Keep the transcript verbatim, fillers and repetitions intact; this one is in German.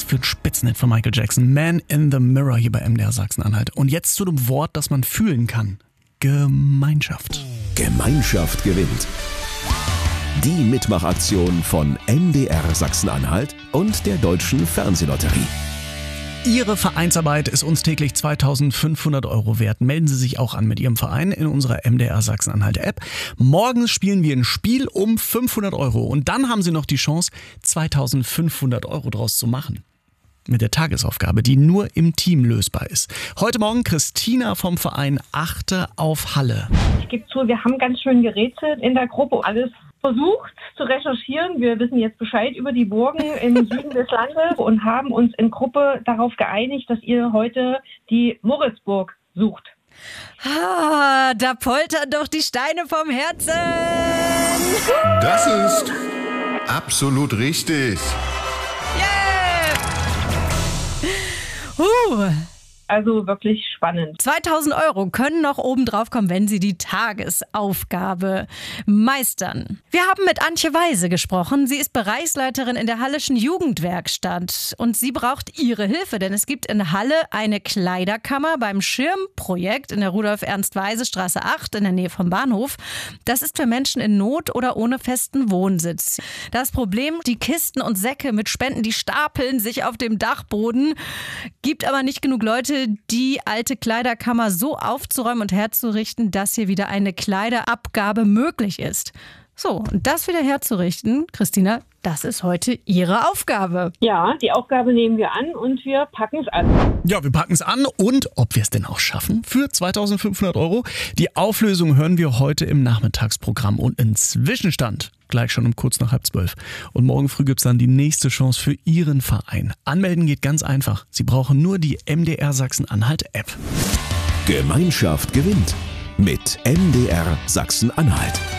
für ein Spitzenhit von Michael Jackson. Man in the Mirror hier bei M D R Sachsen-Anhalt. Und jetzt zu dem Wort, das man fühlen kann. Gemeinschaft. Gemeinschaft gewinnt. Die Mitmachaktion von M D R Sachsen-Anhalt und der Deutschen Fernsehlotterie. Ihre Vereinsarbeit ist uns täglich zweitausendfünfhundert Euro wert. Melden Sie sich auch an mit Ihrem Verein in unserer M D R Sachsen-Anhalt-App. Morgens spielen wir ein Spiel um fünfhundert Euro. Und dann haben Sie noch die Chance, zweitausendfünfhundert Euro draus zu machen. Mit der Tagesaufgabe, die nur im Team lösbar ist. Heute Morgen Christina vom Verein Achte auf Halle. Ich gebe zu, wir haben ganz schön gerätselt in der Gruppe. Alles versucht zu recherchieren. Wir wissen jetzt Bescheid über die Burgen im Süden des Landes und haben uns in Gruppe darauf geeinigt, dass ihr heute die Moritzburg sucht. Ah, da poltern doch die Steine vom Herzen. Das ist absolut richtig. Yeah! Uh. Also wirklich spannend. zweitausend Euro können noch oben drauf kommen, wenn Sie die Tagesaufgabe meistern. Wir haben mit Antje Weise gesprochen. Sie ist Bereichsleiterin in der Halleschen Jugendwerkstatt und sie braucht Ihre Hilfe, denn es gibt in Halle eine Kleiderkammer beim Schirmprojekt in der Rudolf-Ernst-Weise-Straße acht in der Nähe vom Bahnhof. Das ist für Menschen in Not oder ohne festen Wohnsitz. Das Problem, die Kisten und Säcke mit Spenden, die stapeln sich auf dem Dachboden. Gibt aber nicht genug Leute, die alte Kleiderkammer so aufzuräumen und herzurichten, dass hier wieder eine Kleiderabgabe möglich ist. So, und das wieder herzurichten, Christina, das ist heute Ihre Aufgabe. Ja, die Aufgabe nehmen wir an und wir packen es an. Ja, wir packen es an und ob wir es denn auch schaffen für zweitausendfünfhundert Euro. Die Auflösung hören wir heute im Nachmittagsprogramm und einen Zwischenstand gleich schon um kurz nach halb zwölf. Und morgen früh gibt es dann die nächste Chance für Ihren Verein. Anmelden geht ganz einfach. Sie brauchen nur die M D R Sachsen-Anhalt-App. Gemeinschaft gewinnt mit M D R Sachsen-Anhalt.